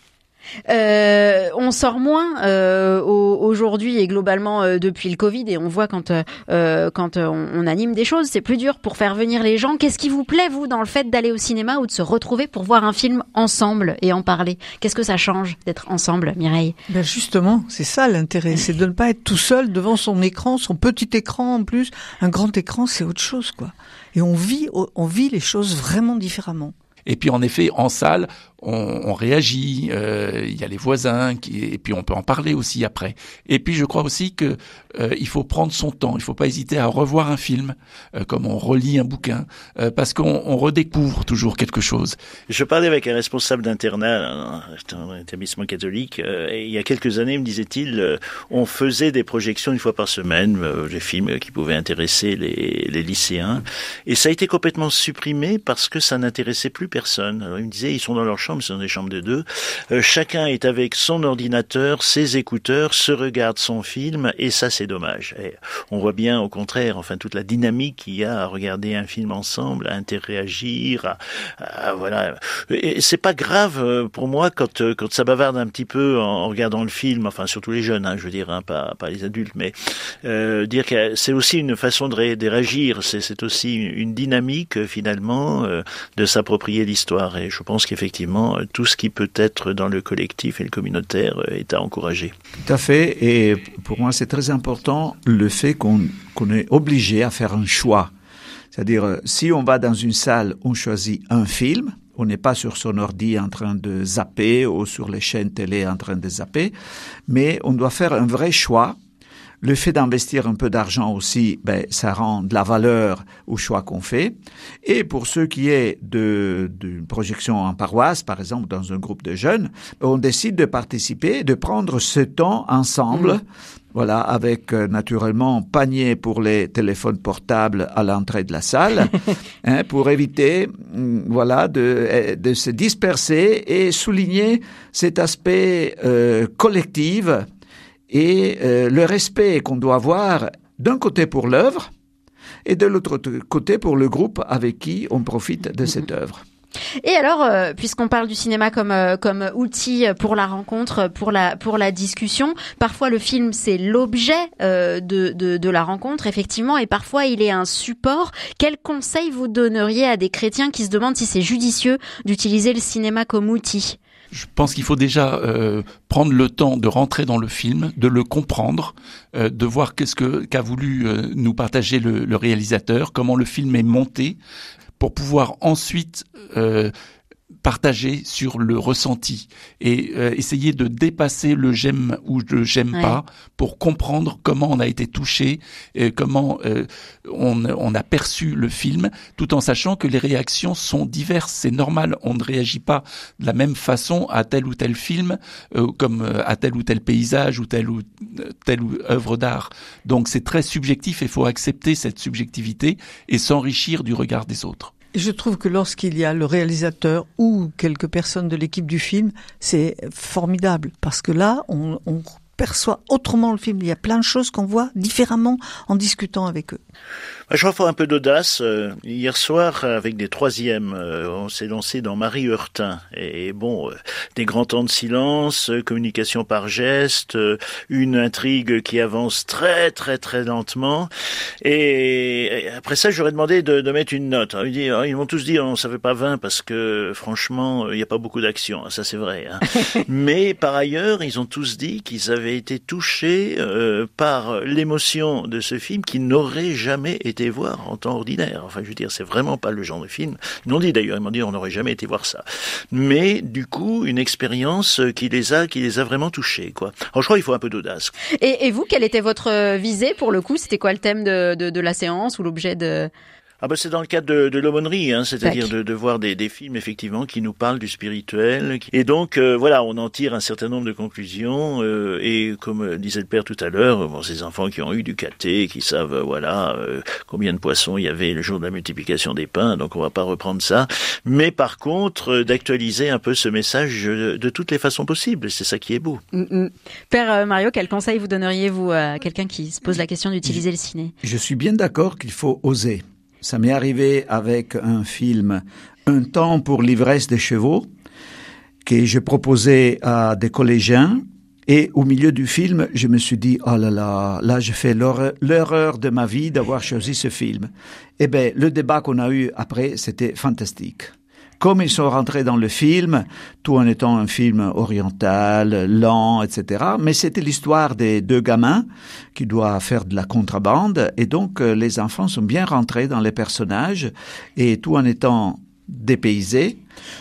Euh, on sort moins euh, au, aujourd'hui et globalement euh, depuis le Covid, et on voit quand euh, quand on, on anime des choses, c'est plus dur pour faire venir les gens. Qu'est-ce qui vous plaît, vous, dans le fait d'aller au cinéma ou de se retrouver pour voir un film ensemble et en parler? Qu'est-ce que ça change d'être ensemble, Mireille? Ben justement, c'est ça l'intérêt, c'est de ne pas être tout seul devant son écran, son petit écran en plus. Un grand écran, c'est autre chose, quoi. Et on vit, on vit les choses vraiment différemment. Et puis en effet, en salle, on, on réagit, euh, il y a les voisins, qui, et puis on peut en parler aussi après. Et puis je crois aussi que euh, il faut prendre son temps, il faut pas hésiter à revoir un film, euh, comme on relit un bouquin, euh, parce qu'on on redécouvre toujours quelque chose. Je parlais avec un responsable d'internat, un établissement catholique, euh, et il y a quelques années, me disait-il, euh, on faisait des projections une fois par semaine, euh, des films qui pouvaient intéresser les, les lycéens, et ça a été complètement supprimé parce que ça n'intéressait plus personne. Alors il me disait, ils sont dans leur chambre, c'est dans des chambres de deux, euh, chacun est avec son ordinateur, ses écouteurs, se regarde son film, et ça c'est dommage. Et on voit bien au contraire, enfin toute la dynamique qu'il y a à regarder un film ensemble, à interréagir, à, à, voilà. Et c'est pas grave pour moi quand quand ça bavarde un petit peu en, en regardant le film, enfin surtout les jeunes, hein, je veux dire, hein, pas pas les adultes, mais euh, dire que c'est aussi une façon de, ré, de réagir, c'est c'est aussi une dynamique finalement euh, de s'approprier l'histoire, et je pense qu'effectivement tout ce qui peut être dans le collectif et le communautaire est à encourager. Tout à fait, et pour moi c'est très important le fait qu'on, qu'on est obligé à faire un choix. C'est-à-dire, si on va dans une salle, on choisit un film, on n'est pas sur son ordi en train de zapper ou sur les chaînes télé en train de zapper, mais on doit faire un vrai choix. Le fait d'investir un peu d'argent aussi, ben, ça rend de la valeur au choix qu'on fait. Et pour ce qui est de, d'une projection en paroisse, par exemple, dans un groupe de jeunes, on décide de participer, de prendre ce temps ensemble. Mmh. Voilà, avec euh, naturellement panier pour les téléphones portables à l'entrée de la salle, hein, pour éviter, mm, voilà, de, de se disperser et souligner cet aspect euh, collectif. Et euh, le respect qu'on doit avoir d'un côté pour l'œuvre et de l'autre côté pour le groupe avec qui on profite de cette œuvre. Et alors, euh, puisqu'on parle du cinéma comme euh, comme outil pour la rencontre, pour la pour la discussion, parfois le film c'est l'objet euh, de, de de la rencontre effectivement, et parfois il est un support. Quel conseil vous donneriez à des chrétiens qui se demandent si c'est judicieux d'utiliser le cinéma comme outil ? Je pense qu'il faut déjà euh, prendre le temps de rentrer dans le film, de le comprendre, euh, de voir qu'est-ce que qu'a voulu euh, nous partager le, le réalisateur, comment le film est monté, pour pouvoir ensuite euh, partager sur le ressenti et euh, essayer de dépasser le j'aime ou le j'aime ouais. pas pour comprendre comment on a été touché, et comment euh, on, on a perçu le film, tout en sachant que les réactions sont diverses. C'est normal, on ne réagit pas de la même façon à tel ou tel film, euh, comme à tel ou tel paysage ou telle ou telle ou œuvre d'art. Donc c'est très subjectif et il faut accepter cette subjectivité et s'enrichir du regard des autres. Je trouve que lorsqu'il y a le réalisateur ou quelques personnes de l'équipe du film, c'est formidable parce que là, on, on perçoit autrement le film. Il y a plein de choses qu'on voit différemment en discutant avec eux. Je crois qu'il faut un peu d'audace. Euh, hier soir, avec des troisièmes, euh, on s'est lancé dans Marie Heurtin. Et, et bon, euh, des grands temps de silence, euh, communication par geste, euh, une intrigue qui avance très très très lentement. Et, et après ça, j'aurais demandé de, de mettre une note. Alors, ils, disent, ils m'ont tous dit, on ne savait pas vingt parce que franchement, il n'y a pas beaucoup d'action. Ça, c'est vrai. Hein. Mais par ailleurs, ils ont tous dit qu'ils avaient été touchés euh, par l'émotion de ce film qu'ils n'auraient jamais été voir en temps ordinaire. Enfin, je veux dire, c'est vraiment pas le genre de film. Ils m'ont dit d'ailleurs, ils m'ont dit, on n'aurait jamais été voir ça. Mais du coup, une expérience qui les a, qui les a vraiment touchés, quoi. Alors, je crois qu'il faut un peu d'audace. Et, et vous, quelle était votre visée pour le coup? C'était quoi le thème de, de, de la séance ou l'objet de... Ah bah c'est dans le cadre de, de l'aumônerie, hein, c'est-à-dire de, de voir des, des films effectivement qui nous parlent du spirituel. Et donc euh, voilà, on en tire un certain nombre de conclusions. Euh, et comme disait le père tout à l'heure, bon, ces enfants qui ont eu du caté, qui savent euh, voilà euh, combien de poissons il y avait le jour de la multiplication des pains. Donc on va pas reprendre ça. Mais par contre, euh, d'actualiser un peu ce message de, de toutes les façons possibles. C'est ça qui est beau. Mm-hmm. Père Mario, quel conseil vous donneriez-vous à quelqu'un qui se pose la question d'utiliser le ciné? Je suis bien d'accord qu'il faut oser. Ça m'est arrivé avec un film « Un temps pour l'ivresse des chevaux » que je proposais à des collégiens. Et au milieu du film, je me suis dit « Oh là là, là j'ai fait l'erreur, l'erreur de ma vie d'avoir choisi ce film. » Eh bien, le débat qu'on a eu après, c'était fantastique. Comme ils sont rentrés dans le film, tout en étant un film oriental, lent, et cetera. Mais c'était l'histoire des deux gamins qui doivent faire de la contrebande. Et donc, euh, les enfants sont bien rentrés dans les personnages et tout en étant dépaysés.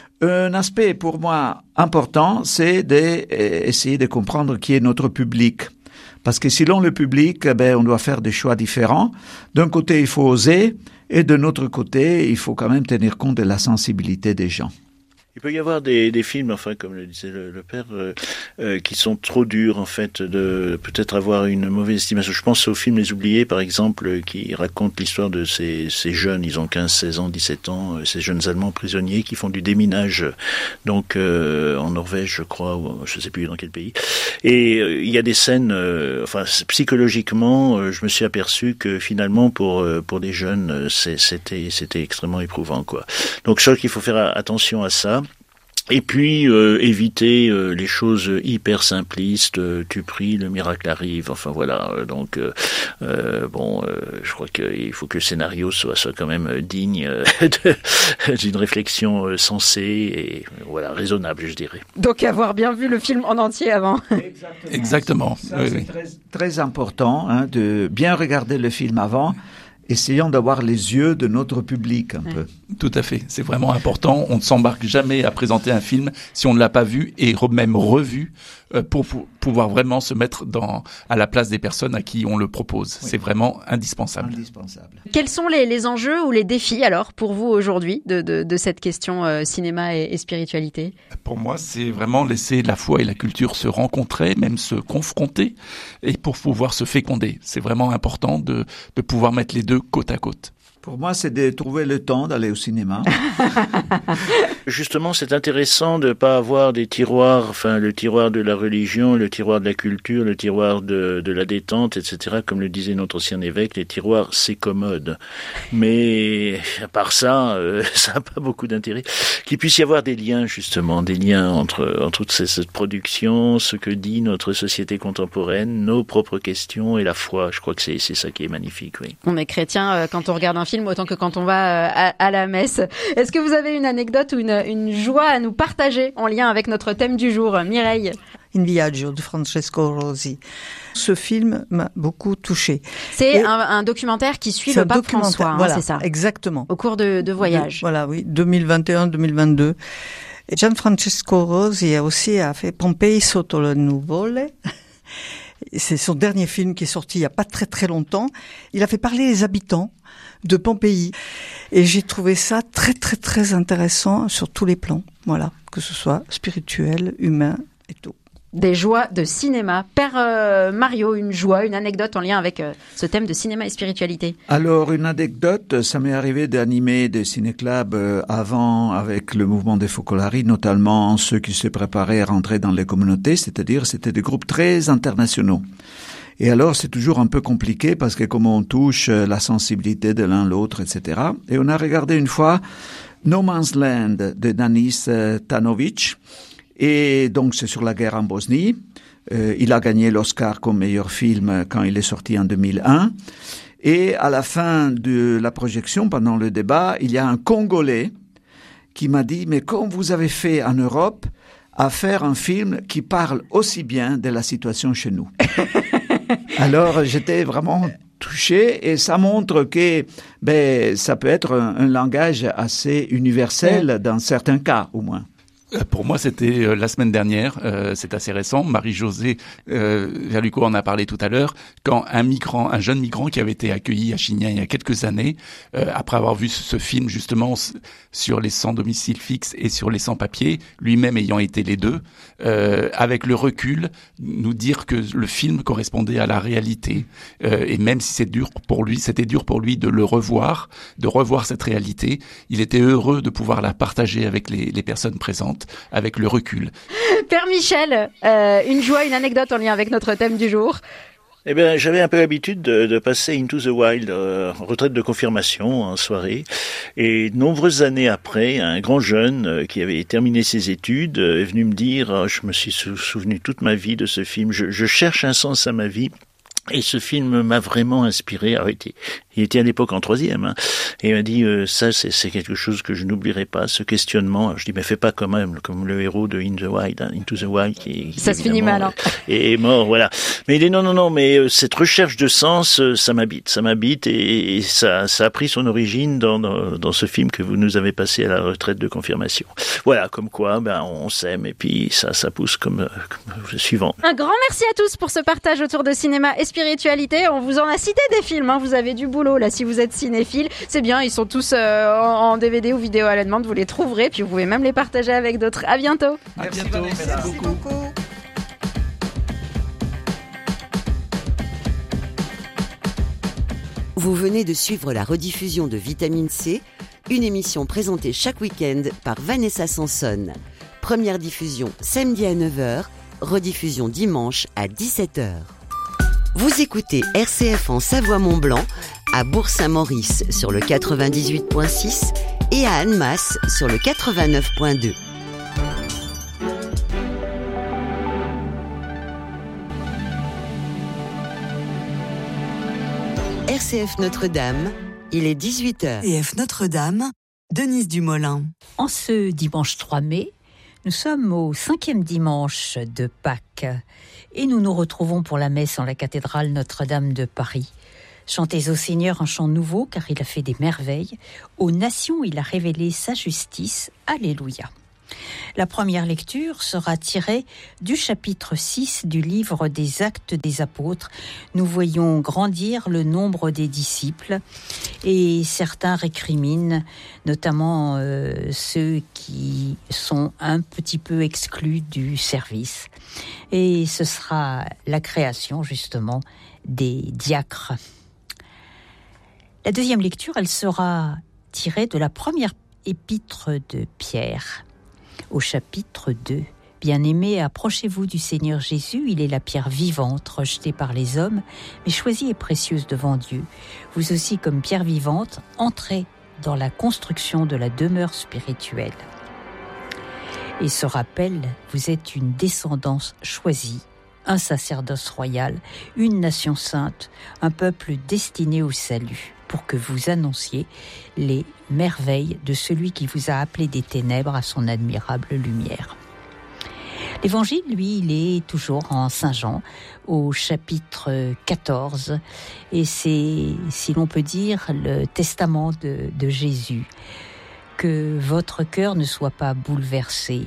Un aspect pour moi important, c'est d'essayer de comprendre qui est notre public. Parce que selon le public, ben, on doit faire des choix différents. D'un côté, il faut oser. Et de notre côté, il faut quand même tenir compte de la sensibilité des gens. Il peut y avoir des, des films, enfin, comme le disait le, le père, euh, euh, qui sont trop durs, en fait, de peut-être avoir une mauvaise estimation. Je pense au film Les Oubliés, par exemple, qui raconte l'histoire de ces, ces jeunes, ils ont quinze, seize ans, dix-sept ans, euh, ces jeunes Allemands prisonniers qui font du déminage, donc euh, en Norvège, je crois, ou je ne sais plus dans quel pays. Et euh, il y a des scènes, euh, enfin, psychologiquement, euh, je me suis aperçu que finalement, pour euh, pour des jeunes, c'est, c'était c'était extrêmement éprouvant, quoi. Donc, je crois qu'il faut faire attention à ça. Et puis euh, éviter euh, les choses hyper simplistes, euh, tu pries, le miracle arrive, enfin voilà. Euh, donc euh, euh, bon, euh, je crois qu'il faut que le scénario soit, soit quand même digne euh, de, d'une réflexion euh, sensée et voilà raisonnable, je dirais. Donc avoir bien vu le film en entier avant. Exactement. Exactement. Ça, oui, c'est oui. très, très important hein, de bien regarder le film avant. Essayons d'avoir les yeux de notre public un ouais. peu. Tout à fait, c'est vraiment important. On ne s'embarque jamais à présenter un film si on ne l'a pas vu et même revu euh, pour, pour pouvoir vraiment se mettre dans, à la place des personnes à qui on le propose. Oui. C'est vraiment indispensable. Indispensable. Quels sont les, les enjeux ou les défis alors pour vous aujourd'hui de, de, de cette question euh, cinéma et, et spiritualité? Pour moi, c'est vraiment laisser la foi et la culture se rencontrer, même se confronter, et pour pouvoir se féconder. C'est vraiment important de, de pouvoir mettre les deux côte à côte. Pour moi, c'est de trouver le temps d'aller au cinéma. Justement, c'est intéressant de pas avoir des tiroirs, enfin le tiroir de la religion, le tiroir de la culture, le tiroir de, de la détente, et cetera. Comme le disait notre ancien évêque, les tiroirs, c'est commode. Mais à part ça, euh, ça n'a pas beaucoup d'intérêt. Qu'il puisse y avoir des liens, justement, des liens entre, entre toutes ces, cette production, ce que dit notre société contemporaine, nos propres questions et la foi. Je crois que c'est, c'est ça qui est magnifique, oui. On est chrétien euh, quand on regarde un film autant que quand on va à, à la messe. Est-ce que vous avez une anecdote ou une, une joie à nous partager en lien avec notre thème du jour, Mireille? In Viaggio de Francesco Rosi. Ce film m'a beaucoup touchée. C'est un, un documentaire qui suit le pape François, hein, voilà, c'est ça? Exactement. Au cours de, de voyage. De, voilà, oui, deux mille vingt et un deux mille vingt-deux. Et Gianfrancesco Rosi a aussi a fait Pompei sotto le nuvole. C'est son dernier film qui est sorti il y a pas très très longtemps. Il a fait parler les habitants de Pompéi. Et j'ai trouvé ça très très très intéressant sur tous les plans. Voilà. Que ce soit spirituel, humain et tout. Des joies de cinéma. Père euh, Mario, une joie, une anecdote en lien avec euh, ce thème de cinéma et spiritualité. Alors, une anecdote, ça m'est arrivé d'animer des ciné-clubs euh, avant avec le mouvement des Focolari, notamment ceux qui se préparaient à rentrer dans les communautés, c'est-à-dire c'était des groupes très internationaux. Et alors, c'est toujours un peu compliqué parce que comme on touche la sensibilité de l'un l'autre, et cetera. Et on a regardé une fois No Man's Land de Danis Tanovic. Et donc, c'est sur la guerre en Bosnie. Euh, il a gagné l'Oscar comme meilleur film quand il est sorti en deux mille un. Et à la fin de la projection, pendant le débat, il y a un Congolais qui m'a dit « Mais comme vous avez fait en Europe à faire un film qui parle aussi bien de la situation chez nous ?» Alors, j'étais vraiment touché et ça montre que ben, ça peut être un, un langage assez universel dans certains cas, au moins. Pour moi, c'était euh, la semaine dernière, euh, c'est assez récent. Marie-Josée euh, Verlucot en a parlé tout à l'heure, quand un migrant, un jeune migrant qui avait été accueilli à Chignan il y a quelques années, euh, après avoir vu ce film justement sur les sans domicile fixe et sur les sans-papiers, lui-même ayant été les deux, euh, avec le recul, nous dire que le film correspondait à la réalité. Euh, et même si c'est dur pour lui, c'était dur pour lui de le revoir, de revoir cette réalité, il était heureux de pouvoir la partager avec les, les personnes présentes, avec le recul. Père Michel, euh, une joie, une anecdote en lien avec notre thème du jour. Eh bien, j'avais un peu l'habitude de, de passer Into the Wild euh, en retraite de confirmation en soirée. Et de nombreuses années après, un grand jeune euh, qui avait terminé ses études euh, est venu me dire oh, « Je me suis sou- souvenu toute ma vie de ce film. Je, je cherche un sens à ma vie. » Et ce film m'a vraiment inspiré. Alors, il était, il était à l'époque en troisième, hein, et il m'a dit euh, ça, c'est, c'est quelque chose que je n'oublierai pas, ce questionnement. Alors, je dis mais fais pas quand même comme le héros de In the Wild, hein, Into the Wild, qui, qui ça se finit mal, hein. est, est mort, voilà. Mais il dit non, non, non, mais euh, cette recherche de sens, euh, ça m'habite, ça m'habite, et, et ça, ça a pris son origine dans, dans, dans ce film que vous nous avez passé à la retraite de confirmation. Voilà, comme quoi, ben on s'aime et puis ça, ça pousse comme, comme suivant. Un grand merci à tous pour ce partage autour de cinéma et spiritualité. On vous en a cité des films, hein. Vous avez du boulot là si vous êtes cinéphile. C'est bien, ils sont tous euh, en, en D V D ou vidéo à la demande. Vous les trouverez, puis vous pouvez même les partager avec d'autres. À bientôt. À bientôt. Merci, merci beaucoup. Vous venez de suivre la rediffusion de Vitamine C, une émission présentée chaque week-end par Vanessa Sanson. Première diffusion samedi à neuf heures, rediffusion dimanche à dix-sept heures. Vous écoutez R C F en Savoie-Mont-Blanc, à Bourg-Saint-Maurice sur le quatre-vingt-dix-huit virgule six et à Annemasse sur le quatre-vingt-neuf virgule deux. R C F Notre-Dame, il est dix-huit heures. R C F Notre-Dame, Denise Dumoulin. En ce dimanche trois mai, nous sommes au cinquième dimanche de Pâques et nous nous retrouvons pour la messe en la cathédrale Notre-Dame de Paris. Chantez au Seigneur un chant nouveau car il a fait des merveilles. Aux nations, il a révélé sa justice. Alléluia. La première lecture sera tirée du chapitre six du livre des Actes des Apôtres. Nous voyons grandir le nombre des disciples et certains récriminent, notamment euh, ceux qui sont un petit peu exclus du service. Et ce sera la création justement des diacres. La deuxième lecture, elle sera tirée de la première épître de Pierre. Au chapitre deux, « Bien-aimés, approchez-vous du Seigneur Jésus, il est la pierre vivante, rejetée par les hommes, mais choisie et précieuse devant Dieu. Vous aussi, comme pierre vivante, entrez dans la construction de la demeure spirituelle. » Et ce rappel, vous êtes une descendance choisie, un sacerdoce royal, une nation sainte, un peuple destiné au salut, pour que vous annonciez les merveilles de celui qui vous a appelé des ténèbres à son admirable lumière. L'évangile, lui, il est toujours en Saint Jean, au chapitre quatorze, et c'est, si l'on peut dire, le testament de, de Jésus. Que votre cœur ne soit pas bouleversé.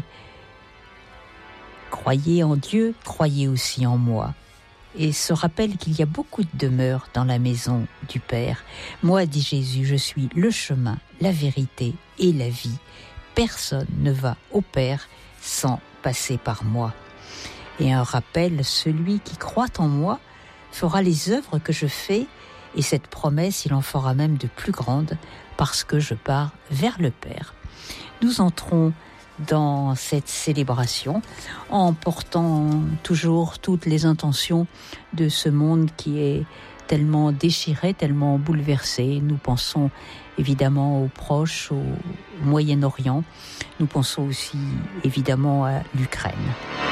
Croyez en Dieu, croyez aussi en moi. Et se rappelle qu'il y a beaucoup de demeures dans la maison du Père. Moi, dit Jésus, je suis le chemin, la vérité et la vie. Personne ne va au Père sans passer par moi. et un rappel, celui qui croit en moi fera les œuvres que je fais, et cette promesse, il en fera même de plus grandes, parce que je pars vers le Père. Nous entrons dans cette célébration en portant toujours toutes les intentions de ce monde qui est tellement déchiré, tellement bouleversé. Nous pensons évidemment aux proches, au Moyen-Orient. Nous pensons aussi évidemment à l'Ukraine.